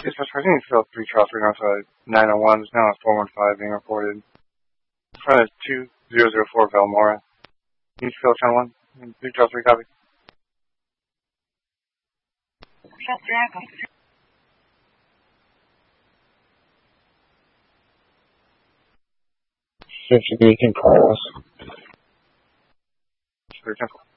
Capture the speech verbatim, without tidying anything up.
Yes, I think it's still three trial three outside nine oh one. It's now at four one five being reported. In front of two zero zero four Velmora. East Phil channel one. Three trial three copy. Fifty, you can call us. Three ten.